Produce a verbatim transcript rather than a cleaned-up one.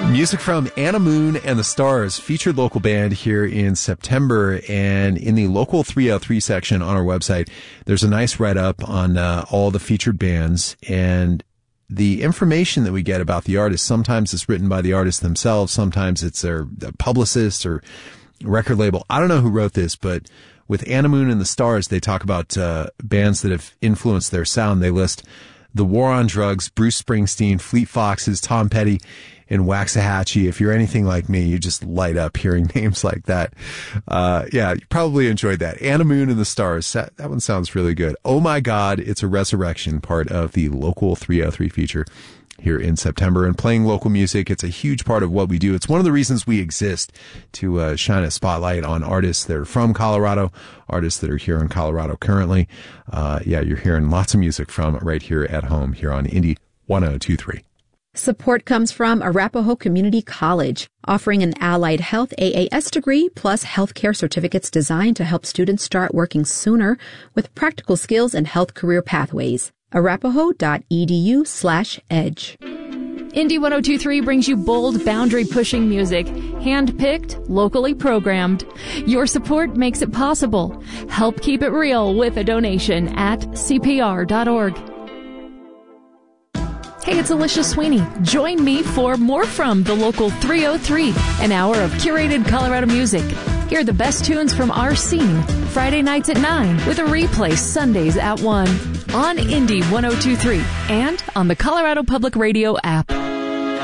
Music from Anna Moon and the Stars, featured local band here in September. And in the local three oh three section on our website, there's a nice write-up on uh, all the featured bands. And the information that we get about the artists, sometimes it's written by the artists themselves, sometimes it's their publicist or record label. I don't know who wrote this, but with Anna Moon and the Stars, they talk about uh, bands that have influenced their sound. They list The War on Drugs, Bruce Springsteen, Fleet Foxes, Tom Petty, and Waxahachie. If you're anything like me, you just light up hearing names like that. Uh, yeah, you probably enjoyed that. Anna Moon and the Stars. That, that one sounds really good. Oh My God, It's a Resurrection, part of the local three oh three feature here in September. And playing local music, it's a huge part of what we do. It's one of the reasons we exist, to uh, shine a spotlight on artists that are from Colorado, artists that are here in Colorado currently. Uh, yeah, you're hearing lots of music from right here at home here on Indie one oh two point three. Support comes from Arapahoe Community College, offering an allied health A A S degree plus healthcare certificates designed to help students start working sooner with practical skills and health career pathways. arapahoe.edu slash edge. Indie one oh two point three brings you bold, boundary-pushing music, hand-picked, locally programmed. Your support makes it possible. Help keep it real with a donation at c p r dot org. Hey, it's Alicia Sweeney. Join me for more from the local three oh three, an hour of curated Colorado music. Hear the best tunes from our scene, Friday nights at nine, with a replay Sundays at one, on Indie one oh two point three, and on the Colorado Public Radio app.